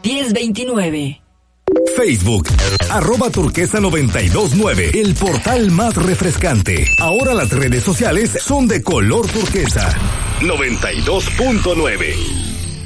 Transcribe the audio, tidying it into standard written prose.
1029. Facebook, @turquesa929, el portal más refrescante. Ahora las redes sociales son de color turquesa. 92.9.